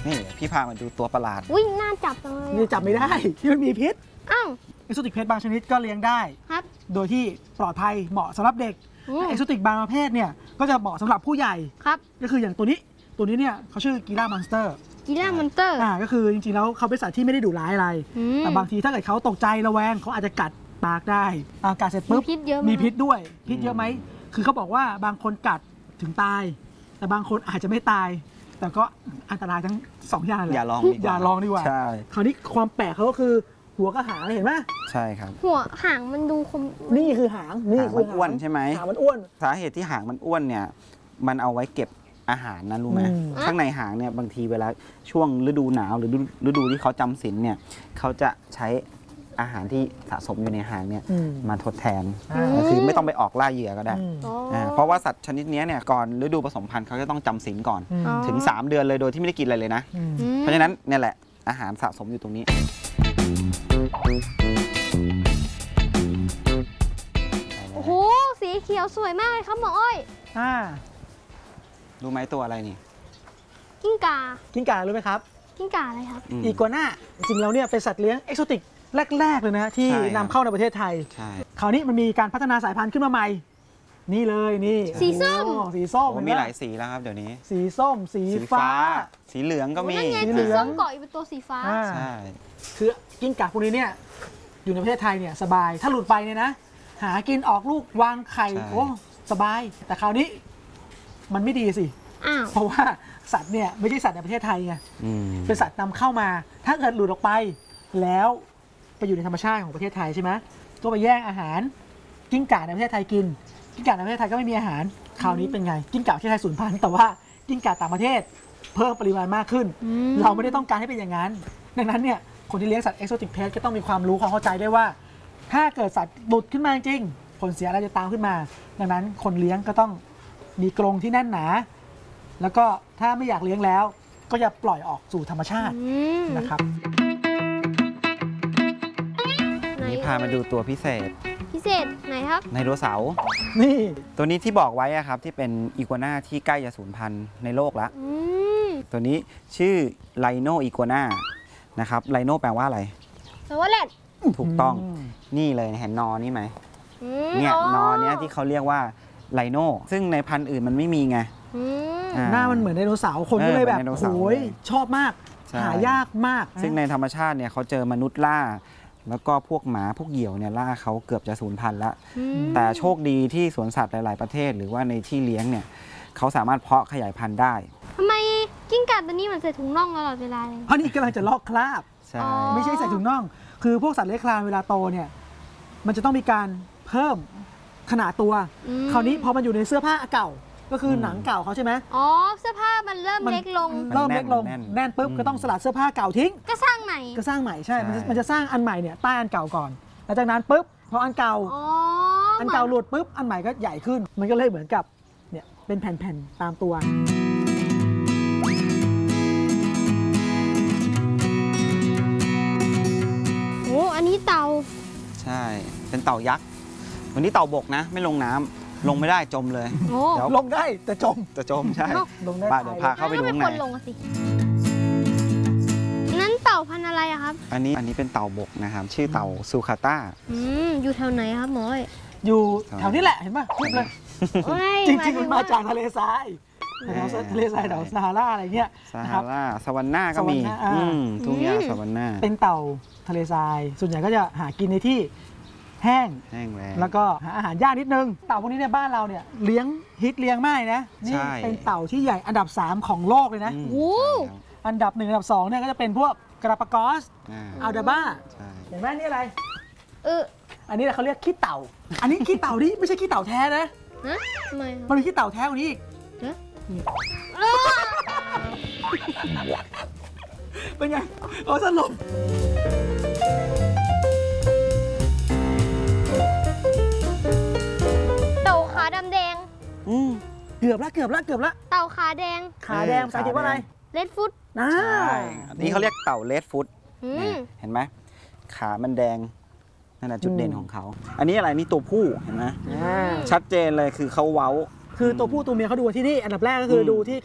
นี่พี่พามาดูตัวประหลาดอุ้ยน่าจับจังเลยนี่จับไม่ได้ที่มันมีพิษอ้าวเอ็กโซติกเพชบางชนิดก็เลี้ยงได้ครับโดยที่ปลอดภัยเหมาะสำหรับเด็กเอ็กโซติกบางประเภทเนี่ยก็จะเหมาะสำหรับผู้ใหญ่ครับก็คืออย่างตัวนี้เนี่ยเขาชื่อกีล่ามอนสเตอร์ก็คือจริงๆแล้วเขาเป็นสัตว์ที่ไม่ได้ดุร้ายอะไรแต่บางทีถ้าเกิดเขาตกใจระแวงเขาอาจจะกัดปากได้กัดเสร็จปุ๊บมีพิษด้วยพิษเยอะไหมคือเขาบอกว่าบางคนกัดถึงตายแต่บางคนอาจจะไม่ตายแต่ก็อันตรายทั้ง2อย่างเลยอย่าลองดีกว่าใช่คราวนี้ความแปลกเขาก็คือหัวกับหางเห็นไหมใช่ครับหัวหางมันดูคมนี่คือหางนี่คืออ้วนใช่ไหมหางมันอ้วนสาเหตุที่หางมันอ้วนเนี่ยมันเอาไว้เก็บอาหารนะรู้ไหมข้างในหางเนี่ยบางทีเวลาช่วงฤดูหนาวหรือฤดูที่เขาจำศีลเนี่ยเขาจะใช้อาหารที่สะสมอยู่ในหางเนี่ยมาทดแทนคือไม่ต้องไปออกล่าเหยื่อก็ได้เพราะว่าสัตว์ชนิดนี้เนี่ยก่อนฤดูผสมพันธุ์เขาจะต้องจำศีลก่อนถึง3 เดือนเลยโดยที่ไม่ได้กินอะไรเลยนะเพราะฉะนั้นเนี่ยแหละอาหารสะสมอยู่ตรงนี้โอ้โหสีเขียวสวยมากเลยครับหมออ้อยรู้ไหมตัวอะไรนี่กิ้งก่ารู้ไหมครับกิ้งก่าอะไรครับอีกัวน่าจริงๆแล้วเนี่ยเป็นสัตว์เลี้ยงเอ็กโซติกแรกๆเลยนะที่นำเข้าในประเทศไทยคราวนี้มันมีการพัฒนาสายพันธุ์ขึ้นมาใหม่นี่เลยนี่สีส้มมีหลายสีแล้วครับเดี๋ยวนี้สีส้มสีฟ้าสีเหลืองก็มีสีเหลืองเกาะอยู่เป็นตัวสีฟ้าใช่คือกิ้งก่าพวกนี้เนี่ยอยู่ในประเทศไทยเนี่ยสบายถ้าหลุดไปเนี่ยนะหากินออกลูกวางไข่โอ้สบายแต่คราวนี้มันไม่ดีสิเพราะว่าสัตว์เนี่ยไม่ใช่สัตว์ในประเทศไทยไงเป็นสัตว์นำเข้ามาถ้าเกิดหลุดออกไปแล้วไปอยู่ในธรรมชาติของประเทศไทยใช่ไหมก็ไปแย่งอาหารกิ้งก่าในประเทศไทยกินกิ้งก่าในประเทศไทยก็ไม่มีอาหารคราวนี้เป็นไงกิ้งก่าประเทศไทยสูญพันธุ์แต่ว่ากิ้งก่าต่างประเทศเพิ่มปริมาณมากขึ้นเราไม่ได้ต้องการให้เป็นอย่างนั้นดังนั้นเนี่ยคนที่เลี้ยงสัตว์เอ็กโซติกเพสก็ต้องมีความรู้ความเข้าใจด้วยว่าถ้าเกิดสัตว์หลุดขึ้นมาจริงผลเสียอะไรจะตามขึ้นมาดังนั้นคนเลี้ยงก็ต้องมีกรงที่แน่นหนาแล้วก็ถ้าไม่อยากเลี้ยงแล้วก็อย่าปล่อยออกสู่ธรรมชาตินะครับนี่พามาดูตัวพิเศษไหนครับไดโนเสาร์นี่ตัวนี้ที่บอกไว้ครับที่เป็นอีกัวน่าที่ใกล้จะสูญพันธุ์ในโลกแล้วตัวนี้ชื่อไลโนอีกัวน่านะครับไลโนแปลว่าอะไรแปลว่าแรดถูกต้องนี่เลยเห็นนอนี่ไหมเนี่ยนอเนี้ยที่เขาเรียกว่าไลโนซึ่งในพันธุ์อื่นมันไม่มีไงหน้ามันเหมือนไดโนเสาร์คนก็เลยแบบโอ้ยชอบมากหายากมากซึ่งในธรรมชาติเนี่ยเขาเจอมนุษย์ล่าแล้วก็พวกหมาพวกเหยี่ยวเนี่ยล่าเขาเกือบจะสูญพันธุ์แล้วแต่โชคดีที่สวนสัตว์หลายๆประเทศหรือว่าในที่เลี้ยงเนี่ยเขาสามารถเพาะขยายพันธุ์ได้ทำไมกิ้งก่าตัวนี้มันใส่ถุงน่องตลอดเวลาเลยเพราะนี่กำลังจะลอกคราบไม่ใช่ใส่ถุงน่องคือพวกสัตว์เลื้อยคลานเวลาโตเนี่ยมันจะต้องมีการเพิ่มขนาดตัวคราวนี้พอมันอยู่ในเสื้อผ้าเก่าก็คือหนังเก่าเขาใช่ไหมเสื้อผ้ามันเริ่มเล็กลงแน่นปุ๊บก็ต้องสลัดเสื้อผ้าเก่าทิ้งก็สร้างใหม่ใช่มันจะสร้างอันใหม่เนี่ยใต้อันเก่าก่อนหลังจากนั้นปุ๊บพออันเก่าหลุดปุ๊บอันใหม่ก็ใหญ่ขึ้นมันก็เลยเหมือนกับเนี่ยเป็นแผ่นๆตามตัวโอ้อันนี้เต่าใช่เป็นเต่ายักษ์วันนี้เต่าบกนะไม่ลงน้ำลงไม่ได้จมเลยเดี๋ยวลงได้แต่จมใช่ลงได้เดี๋ยวพาเข้าไปดูข้างในนั้นเต่าพันธุ์อะไรครับอันนี้เป็นเต่าบกนะครับชื่อเต่าซูคาต้าอยู่แถวไหนครับหมออยู่แถวนี้แหละเห็นไหมพูดเลยจริงๆมันมาจากทะเลทรายแถวซาฮาราอะไรเงี้ยซาฮาราสวรรค์หน้าก็มีทุ่งหญ้าสวรรค์หน้าเป็นเต่าทะเลทรายส่วนใหญ่ก็จะหากินในที่แห้งแล้วก็หาอาหารยากนิดนึงเต่าพวกนี้ในบ้านเราเนี่ยเลี้ยงมากนะนี่เป็นเต่าที่ใหญ่อันดับ3ของโลกเลยนะอันดับ1อันดับ2เนี่ยก็จะเป็นพวกกราปากอสอัลดาบ้าเห็นไหมนี่อะไรอันนี้เขาเรียกขี้เต่าอันนี้ขี้เต่านี่ไม่ใช่ขี้เต่าแท้นะทำไมมันเป็นขี้เต่าแท้กว่านี้อีกเป็นไงสรุปเต่าขาดำแดงเกือบละเต่าขาแดงภาษาอังกฤษว่าอะไรเรดฟุตใช่นี่เขาเรียกเต่าเรดฟุตเห็นไหมขามันแดงนั่นแหละจุดเด่นของเขาอันนี้อะไรนี่ตัวผู้เห็นไหมชัดเจนเลยคือเขาเว้าคือตัวผู้ตัวเมียเขาดูที่นี่อันดับแรกก็คือดูที่